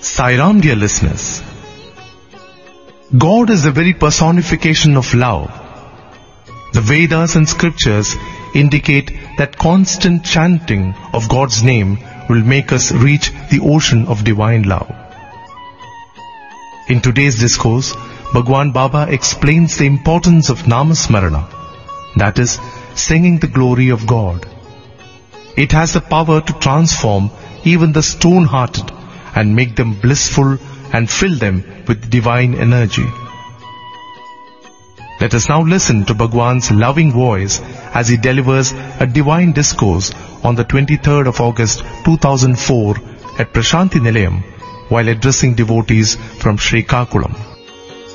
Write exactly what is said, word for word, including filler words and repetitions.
Sai Ram, dear listeners. God is the very personification of love. The Vedas and scriptures indicate that constant chanting of God's name will make us reach the ocean of divine love. In today's discourse, Bhagwan Baba explains the importance of Namasmarana, that is, singing the glory of God. It has the power to transform even the stone-hearted and make them blissful and fill them with divine energy. Let us now listen to Bhagwan's loving voice as he delivers a divine discourse on the twenty-third of August two thousand four at Prashanti Nilayam while addressing devotees from Srikakulam.